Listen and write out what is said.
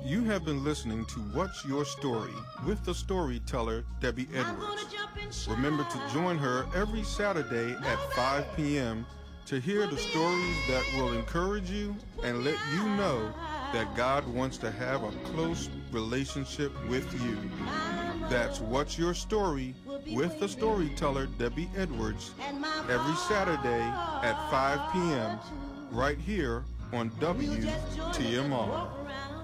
You have been listening to What's Your Story with the storyteller Debbie Edwards. Remember to join her every Saturday at 5 p.m. to hear the stories that will encourage you and let you know that God wants to have a close relationship with you. That's What's Your Story with the storyteller Debbie Edwards every Saturday at 5 p.m. right here on WTMR.